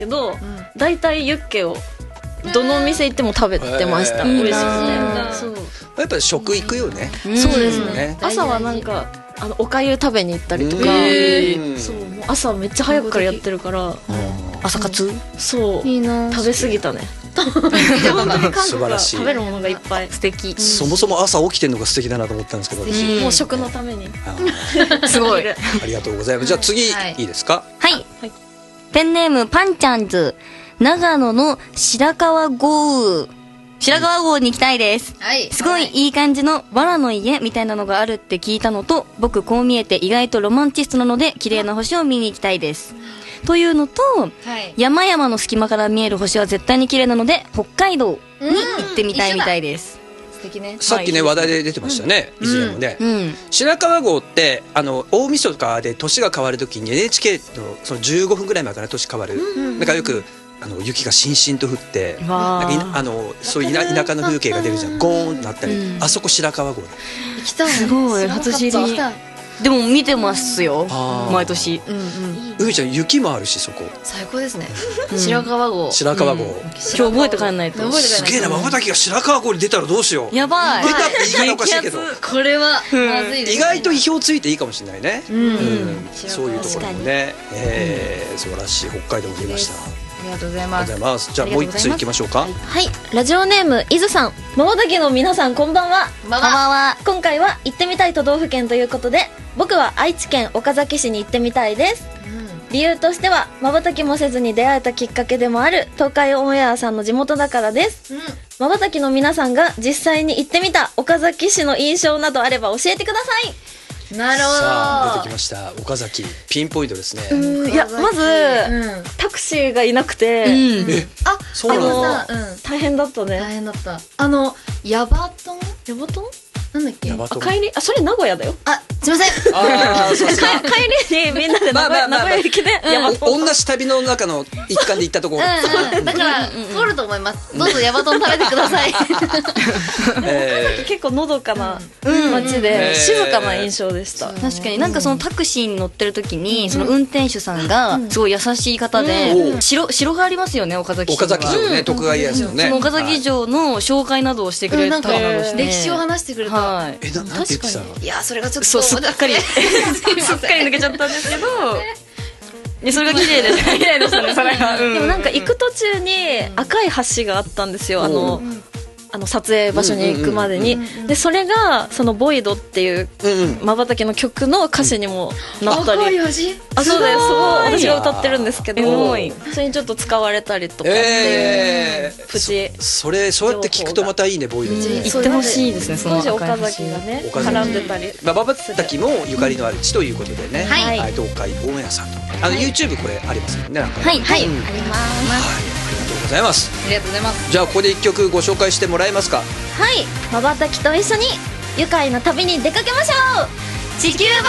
けど、だいたいユッケをどのお店行っても食べてました。美味しくて。そう。 やっぱり食行くよね。 そうですね。朝はなんかお粥食べに行ったりとか、そうもう朝めっちゃ早くからやってるから、朝活？そう。いいな。食べ過ぎたね。 素晴らしい。 食べるものがいっぱい。 素敵。 そもそも朝起きてるのが素敵だなと思ったんですけど、 もう食のために。 すごい。 ありがとうございます。じゃあ次いいですか？ はい。ペンネームパンちゃんズ。長野の白川郷に行きたいです。すごいいい感じの藁の家みたいなのがあるって聞いたのと、僕こう見えて意外とロマンチストなので綺麗な星を見に行きたいです。というのと、山々の隙間から見える星は絶対に綺麗なので北海道に行ってみたいみたいです。 さっきね話題で出てましたね、いずれもね。白川郷って大晦日で年が変わるときに NHK のその15分ぐらい前から年変わる、なんかよく雪がしんしんと降って、そういう田舎の風景が出るじゃん、ゴーンとなったり、あそこ白川郷。 行きたい。すごい初知り。でも見てますよ、毎年。 海ちゃん雪もあるし、そこ最高ですね。白川郷。 白川郷。 今日覚えて帰んないと。 すげえな、瞬きが白川郷に出たらどうしよう。 やばい。 出たって言い方おかしいけど、 これはまずいです。 意外と意表ついていいかもしれないね。そういうところもね。素晴らしい。北海道も出ました。 ありがとうございます。 じゃあもう一ついきましょうか。 はい、ラジオネーム伊豆さん。瞬きの皆さんこんばんは。 こんばんは。 今回は行ってみたい都道府県ということで、僕は愛知県岡崎市に行ってみたいです。理由としては瞬きもせずに出会えたきっかけでもある東海オンエアさんの地元だからです。瞬きの皆さんが実際に行ってみた岡崎市の印象などあれば教えてください。 なるほど。 さあ出てきました岡崎、ピンポイントですね。 いや、まずタクシーがいなくて、 そうなんだ。 大変だったね。 大変だった。ヤバトンなんだっけ。 帰り、それ名古屋だよ。 すいません。 帰りにみんなで名古屋駅で同じ旅の中の一環で行ったところ。 だから通ると思います。どうぞヤバトン食べてください。 結構のどかな街で静かな印象でした。 確かになんかそのタクシーに乗ってる時にその運転手さんがすごい優しい方で、城がありますよね、岡崎市。 岡崎城ね、徳川家康のね。 その岡崎城の紹介などをしてくれたりなどして、 歴史を話してくれた。 なんて言ってたの？ いや、それがちょっとすっかり抜けちゃったんですけど、それが綺麗です。綺麗でしたね、それが。 でもなんか行く途中に赤い橋があったんですよ、撮影場所に行くまでに。でそれがそのボイドっていう瞬きの曲の歌詞にもなったり。 赤い橋？ そうです。私が歌ってるんですけど、それにちょっと使われたりとかっていうプチ。 そうやって聞くとまたいいね、ボイド。 行ってほしいですね、その当時岡崎がね絡んでたり。 瞬きもゆかりのある地ということでね。東海オンエアさんと YouTube これありますよね。 はい、あります。 ありがとうございます。 ありがとうございます。 じゃあここで一曲ご紹介してもらえますか？ はい、瞬きと一緒に愉快な旅に出かけましょう。 地球バ